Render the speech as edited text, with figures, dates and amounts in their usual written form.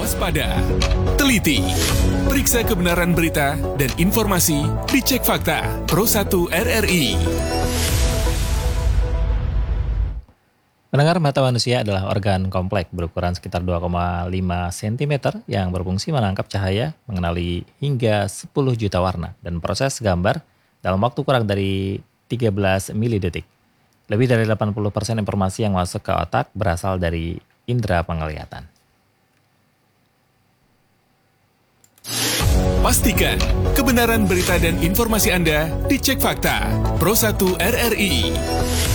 waspada, teliti, periksa kebenaran berita dan informasi, dicek fakta. Pro 1 RRI. Pendengar, mata manusia adalah organ kompleks berukuran sekitar 2,5 cm yang berfungsi menangkap cahaya, mengenali hingga 10 juta warna, dan proses gambar dalam waktu kurang dari 13 milidetik. Lebih dari 80% informasi yang masuk ke otak berasal dari indera penglihatan. Pastikan kebenaran berita dan informasi Anda dicek fakta. Pro 1 RRI.